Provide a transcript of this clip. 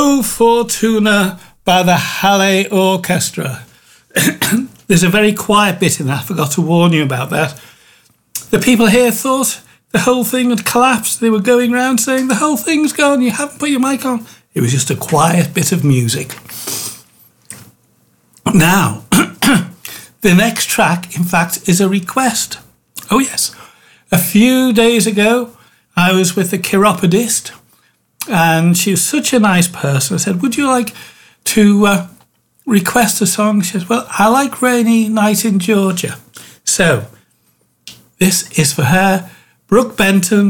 O Fortuna by the Halle Orchestra. There's a very quiet bit in that. I forgot to warn you about that. The people here thought the whole thing had collapsed. They were going around saying, the whole thing's gone, you haven't put your mic on. It was just a quiet bit of music. Now, the next track, in fact, is a request. Oh, yes. A few days ago, I was with the chiropodist, and she was such a nice person. I said, would you like to request a song? She says, well, I like Rainy Night in Georgia. So, this is for her, Brooke Benton,